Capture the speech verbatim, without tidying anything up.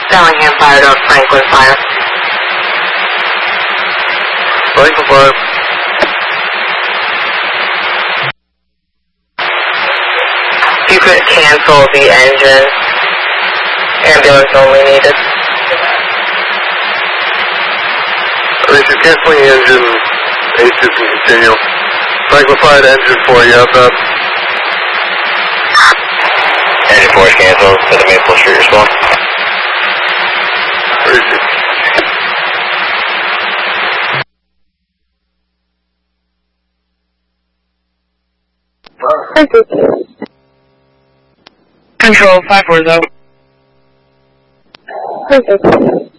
Bellingham fire to Franklin fire. Franklin fire. If you could cancel the engine. Ambulance only needed. Alicia, canceling the engine. A two can continue. Franklin fire to engine four, you have that? Engine four is canceled to the Maple Street response. Thank you. Control five four zero. Thank you.